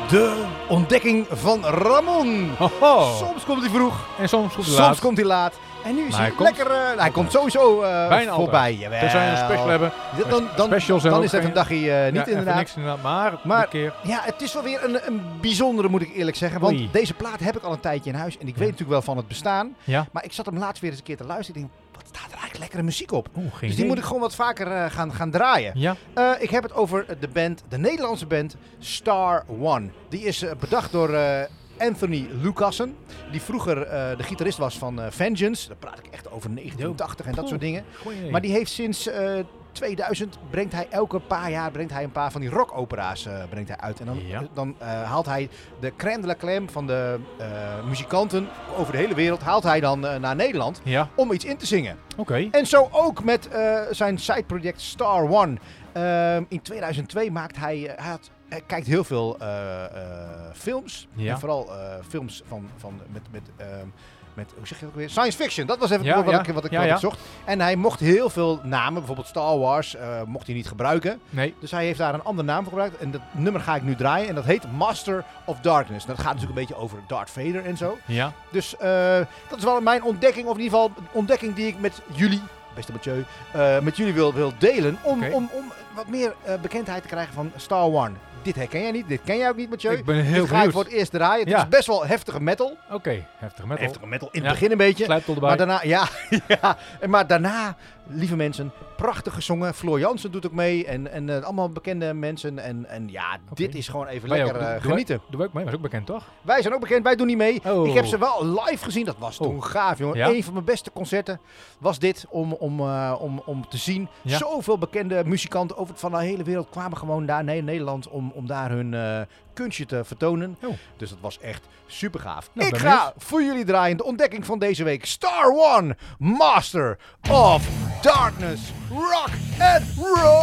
De ontdekking van Ramon. Ho. Soms komt hij vroeg. En soms komt hij Soms laat. komt hij laat. En nu is Maar hij hij komt lekker... hij komt sowieso bijna voorbij. altijd. Tenzij we een special hebben. Dan Specials zijn dan ook is het geen- een dagje niet Ja, even inderdaad. niks inderdaad. Maar Maar- een keer. Ja, het is wel weer een bijzondere, moet ik eerlijk zeggen. Want Oei. deze plaat heb ik al een tijdje in huis. En ik weet natuurlijk wel van het bestaan. Ja. Maar ik zat hem laatst weer eens een keer te luisteren. Ik denk, wat staat er eigenlijk lekkere muziek op? Geen Dus die idee. moet ik gewoon wat vaker gaan draaien. Ja. Ik heb het over de Nederlandse band Star One. Die is bedacht door Anthony Lucassen. Die vroeger de gitarist was van Vengeance. Daar praat ik echt over 1980 en dat soort dingen. Goeie. Maar die heeft sinds 2000 brengt hij elke paar jaar een paar van die rockopera's brengt hij uit. En dan haalt hij de crème de la crème van de muzikanten over de hele wereld haalt hij dan naar Nederland Ja. om iets in te zingen. Oké. En zo ook met zijn sideproject Star One. In 2002 maakt hij kijkt heel veel films. Ja. En vooral films met hoe zeg je dat ook weer? Science fiction. Dat was even Ja, wat ja. ik Ja, ja. zocht. En hij mocht heel veel namen, bijvoorbeeld Star Wars, mocht hij niet gebruiken. Nee. Dus hij heeft daar een andere naam voor gebruikt. En dat nummer ga ik nu draaien. En dat heet Master of Darkness. En dat gaat natuurlijk een beetje over Darth Vader en zo. Ja. Dus dat is wel mijn ontdekking. Of in ieder geval een ontdekking die ik met jullie, beste Mathieu, met jullie wil delen. Om wat meer bekendheid te krijgen van Star One. Dit herken jij niet. Dit ken jij ook niet, Mathieu. Ik ben heel Dit ga ik benieuwd. voor het eerst draaien. Het Ja. is best wel heftige metal. Oké. Heftige metal. Heftige metal in het Ja. begin een beetje. Slijptol erbij. Maar daarna, maar daarna, lieve mensen, prachtig gezongen. Floor Jansen doet ook mee en allemaal bekende mensen. En ja, dit is gewoon even Wij lekker ook. genieten. Doe ook mee. Was ook bekend, toch? Wij zijn ook bekend, wij doen niet mee. Oh. Ik heb ze wel live gezien, dat was toen gaaf, jongen. Ja? Een van mijn beste concerten was dit om te zien. Ja. Zoveel bekende muzikanten van de hele wereld kwamen gewoon daar naar Nederland om daar hun kunstje te vertonen. Oh. Dus dat was echt super gaaf. Nou, Ik ben ga benieuwd. voor jullie draaien de ontdekking van deze week. Star One, Master of Darkness. Rock and roll!